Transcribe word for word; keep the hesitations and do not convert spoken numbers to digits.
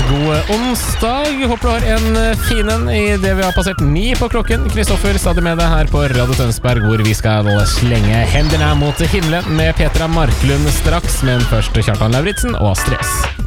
God onsdag. Håper du har en fin en i det vi har passert ni på klokken. Kristoffer stadig med deg her på Radio Tønsberg, hvor vi skal slenge hendene mot himmelen med Petra Marklund straks, men først Kjartan Lauritzen og Stress.